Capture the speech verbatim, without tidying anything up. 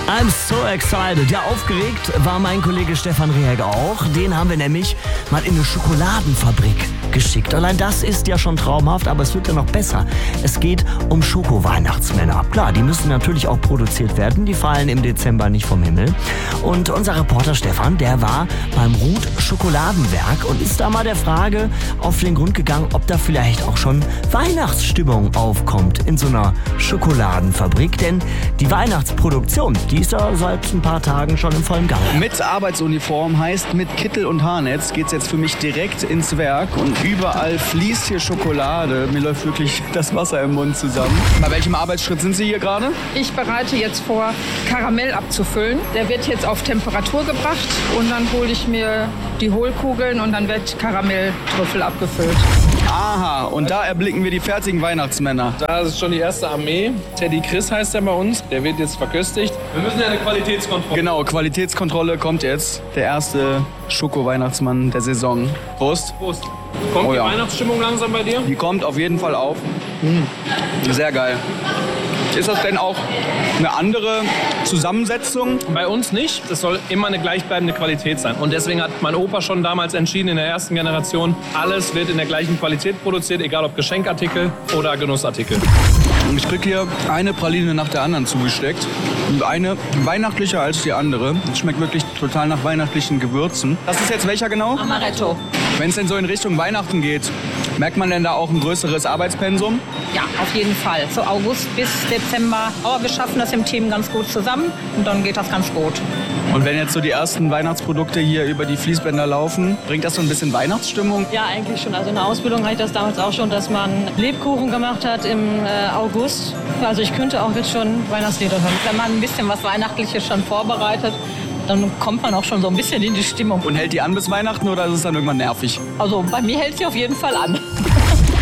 I'm so excited. Ja, aufgeregt war mein Kollege Stefan Rehek auch. Den haben wir nämlich mal in eine Schokoladenfabrik geschickt. Allein das ist ja schon traumhaft, aber es wird ja noch besser. Es geht um Schoko-Weihnachtsmänner. Klar, die müssen natürlich auch produziert werden. Die fallen im Dezember nicht vom Himmel. Und unser Reporter Stefan, der war beim Ruth Schokoladenwerk und ist da mal der Frage auf den Grund gegangen, ob da vielleicht auch schon Weihnachtsstimmung aufkommt in so einer Schokoladenfabrik. Denn die Weihnachtsproduktion, die ist ja seit ein paar Tagen schon im vollen Gang. Mit Arbeitsuniform heißt mit Kittel und Haarnetz geht's jetzt für mich direkt ins Werk und überall fließt hier Schokolade. Mir läuft wirklich das Wasser im Mund zusammen. Bei welchem Arbeitsschritt sind Sie hier gerade? Ich bereite jetzt vor, Karamell abzufüllen. Der wird jetzt auf Temperatur gebracht und dann hole ich mir die Hohlkugeln und dann wird Karamelltrüffel abgefüllt. Aha, und da erblicken wir die fertigen Weihnachtsmänner. Da ist schon die erste Armee. Teddy Chris heißt er bei uns. Der wird jetzt verköstigt. Wir müssen ja eine Qualitätskontrolle. Genau, Qualitätskontrolle kommt jetzt. Der erste Schoko-Weihnachtsmann der Saison. Prost. Prost. Kommt Oh ja. die Weihnachtsstimmung langsam bei dir? Die kommt auf jeden Fall auf. Mhm. Sehr geil. Ist das denn auch eine andere Zusammensetzung? Bei uns nicht. Das soll immer eine gleichbleibende Qualität sein. Und deswegen hat mein Opa schon damals entschieden, in der ersten Generation, alles wird in der gleichen Qualität produziert, egal ob Geschenkartikel oder Genussartikel. Ich krieg hier eine Praline nach der anderen zugesteckt. Und eine weihnachtlicher als die andere. Es schmeckt wirklich total nach weihnachtlichen Gewürzen. Das ist jetzt welcher genau? Amaretto. Wenn es denn so in Richtung Weihnachten geht, merkt man denn da auch ein größeres Arbeitspensum? Ja, auf jeden Fall. So August bis Dezember. Aber wir schaffen das im Team ganz gut zusammen und dann geht das ganz gut. Und wenn jetzt so die ersten Weihnachtsprodukte hier über die Fließbänder laufen, bringt das so ein bisschen Weihnachtsstimmung? Ja, eigentlich schon. Also in der Ausbildung hatte ich das damals auch schon, dass man Lebkuchen gemacht hat im äh, August. Also ich könnte auch jetzt schon Weihnachtslieder hören. Wenn man ein bisschen was Weihnachtliches schon vorbereitet, dann kommt man auch schon so ein bisschen in die Stimmung. Und hält die an bis Weihnachten oder ist es dann irgendwann nervig? Also bei mir hält sie auf jeden Fall an.